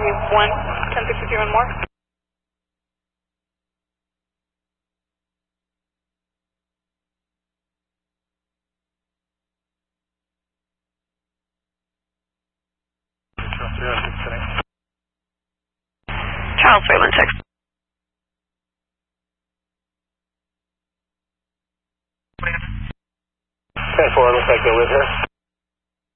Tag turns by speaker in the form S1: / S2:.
S1: 1062 and more.
S2: Charles 316.
S3: 10-4, looks like they're with her.